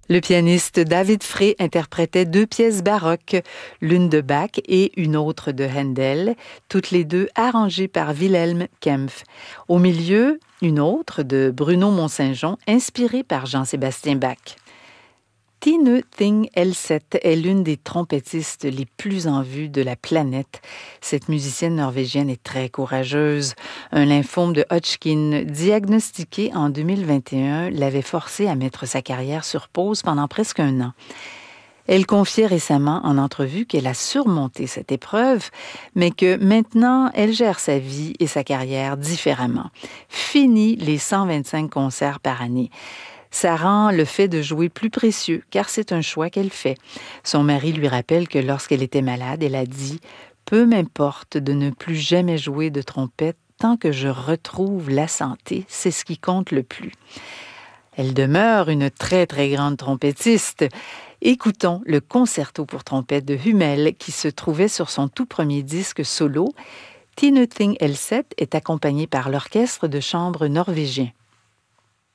Le pianiste David Frey interprétait 2 pièces baroques, l'une de Bach et une autre de Handel, toutes les 2 arrangées par Wilhelm Kempff. Au milieu, une autre de Bruno Mont-Saint-Jean, inspirée par Jean-Sébastien Bach. Tine Thing Elseth est l'une des trompettistes les plus en vue de la planète. Cette musicienne norvégienne est très courageuse. Un lymphome de Hodgkin diagnostiqué en 2021 l'avait forcée à mettre sa carrière sur pause pendant presque 1 an. Elle confiait récemment en entrevue qu'elle a surmonté cette épreuve, mais que maintenant, elle gère sa vie et sa carrière différemment. Fini les 125 concerts par année. Ça rend le fait de jouer plus précieux, car c'est un choix qu'elle fait. Son mari lui rappelle que lorsqu'elle était malade, elle a dit « Peu m'importe de ne plus jamais jouer de trompette tant que je retrouve la santé, c'est ce qui compte le plus. » Elle demeure une très très grande trompettiste. Écoutons le concerto pour trompette de Hummel qui se trouvait sur son tout premier disque solo. Tine Thing Elseth est accompagnée par l'orchestre de chambre norvégien.